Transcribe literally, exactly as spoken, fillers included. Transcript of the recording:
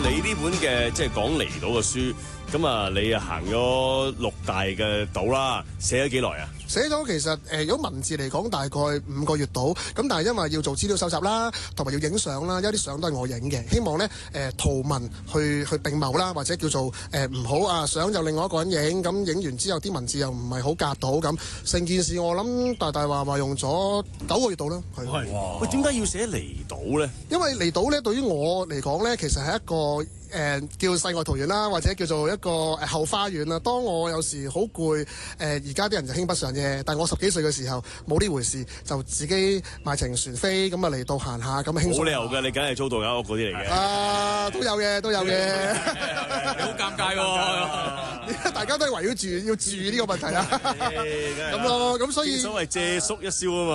你呢本嘅即係講離島嘅書，咁啊，你啊行咗六大嘅島啦，寫咗幾耐啊？ 寫咗其實誒，如果文字嚟講大概五個月到，咁但係因為要做資料搜集啦，同埋要影相啦，有啲相都係我影嘅，希望咧誒圖文去去並茂啦，或者叫做誒唔好啊相就另外一個人影，咁影完之後啲文字又唔係好夾到，咁成件事我諗大大話話用咗九個月到啦。係哇！喂，點解要寫離島咧？ 因為離島咧對於我嚟講咧，其實係一個。誒、呃、叫世外桃源啦，或者叫做一個誒後花園啦。當我有時好攰，誒而家啲人就興不上嘅，但係我十幾歲嘅時候冇呢回事，就自己買程船飛咁啊嚟到行下咁輕鬆。冇理由嘅，你梗係租度假屋嗰啲嚟嘅。 啊，都有嘅，都有嘅。 你好尷尬喎！ 大家都係圍繞住要住呢個問題啊。咁咯，咁所以所謂借宿一宵啊嘛。